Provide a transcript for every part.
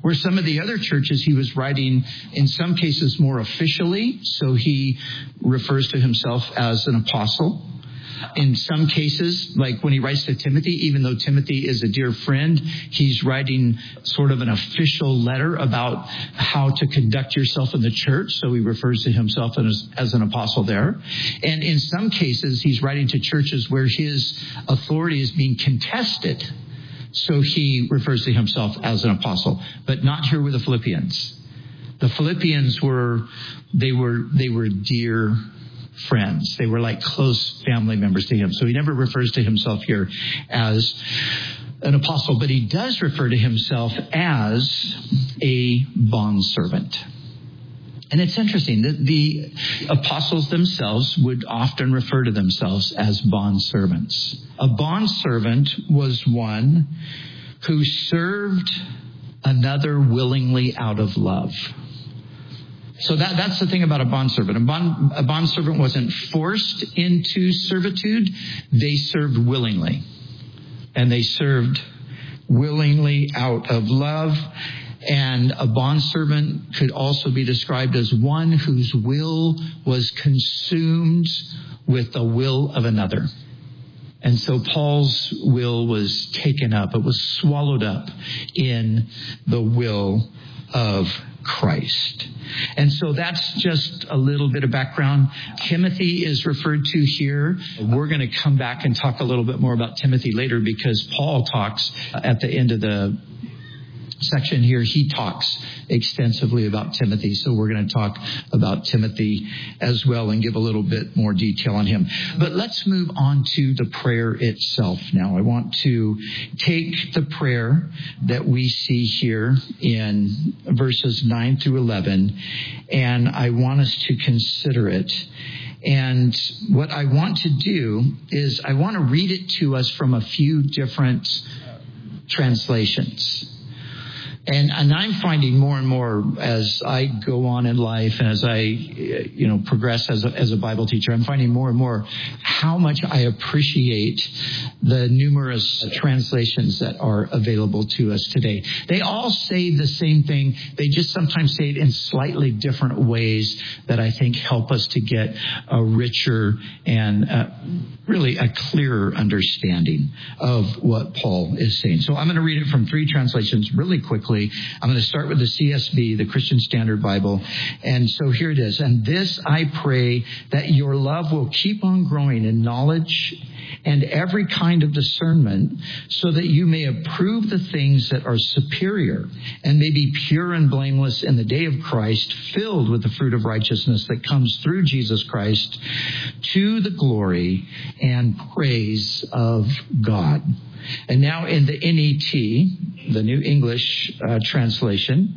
Where some of the other churches, he was writing in some cases more officially. So he refers to himself as an apostle. In some cases, like when he writes to Timothy, even though Timothy is a dear friend, he's writing sort of an official letter about how to conduct yourself in the church. So he refers to himself as an apostle there. And in some cases, he's writing to churches where his authority is being contested. So he refers to himself as an apostle, but not here with the Philippians. The Philippians were dear friends. They were like close family members to him. So he never refers to himself here as an apostle, but he does refer to himself as a bondservant. And it's interesting that the apostles themselves would often refer to themselves as bondservants. A bondservant was one who served another willingly out of love. So that's the thing about a bondservant. A bondservant wasn't forced into servitude. They served willingly. And they served willingly out of love. And a bondservant could also be described as one whose will was consumed with the will of another. And so Paul's will was taken up. It was swallowed up in the will of Christ. And so that's just a little bit of background. Timothy is referred to here. We're going to come back and talk a little bit more about Timothy later, because Paul talks at the end of the section here. He talks extensively about Timothy. So we're going to talk about Timothy as well and give a little bit more detail on him. But let's move on to the prayer itself now. I want to take the prayer that we see here in verses 9 through 11, and I want us to consider it. And what I want to do is I want to read it to us from a few different translations. And I'm finding more and more as I go on in life and as I, progress as a Bible teacher, I'm finding more and more how much I appreciate the numerous translations that are available to us today. They all say the same thing. They just sometimes say it in slightly different ways that I think help us to get a richer and really a clearer understanding of what Paul is saying. So I'm going to read it from three translations really quickly. I'm going to start with the CSB, the Christian Standard Bible. And so here it is. And this I pray, that your love will keep on growing in knowledge and every kind of discernment, so that you may approve the things that are superior and may be pure and blameless in the day of Christ, filled with the fruit of righteousness that comes through Jesus Christ, to the glory and praise of God. And now in the NET, the New English translation,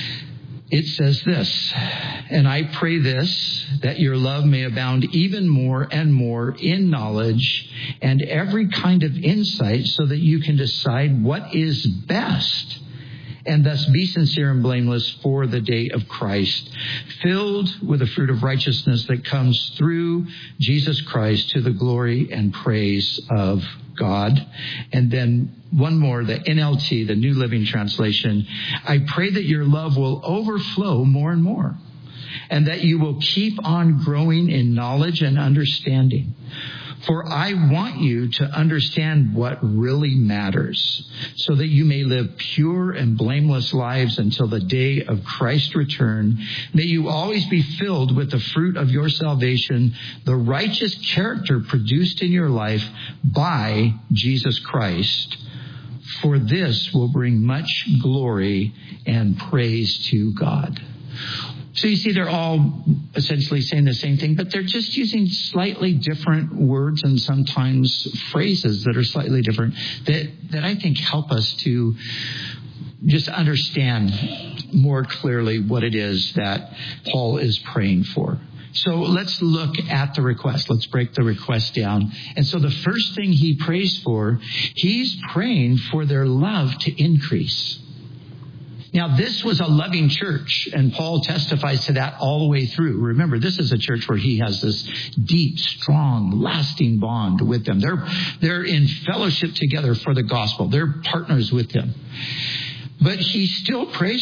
it says this: and I pray this, that your love may abound even more and more in knowledge and every kind of insight, so that you can decide what is best, and thus be sincere and blameless for the day of Christ, filled with the fruit of righteousness that comes through Jesus Christ, to the glory and praise of God. And then one more, the NLT, the New Living Translation. I pray that your love will overflow more and more, and that you will keep on growing in knowledge and understanding. For I want you to understand what really matters, so that you may live pure and blameless lives until the day of Christ's return. May you always be filled with the fruit of your salvation, the righteous character produced in your life by Jesus Christ. For this will bring much glory and praise to God. So you see, they're all essentially saying the same thing, but they're just using slightly different words and sometimes phrases that are slightly different that I think help us to just understand more clearly what it is that Paul is praying for. So let's look at the request. Let's break the request down. And so the first thing he prays for, he's praying for their love to increase. Now, this was a loving church, and Paul testifies to that all the way through. Remember, this is a church where he has this deep, strong, lasting bond with them. They're in fellowship together for the gospel. They're partners with him. But he still prays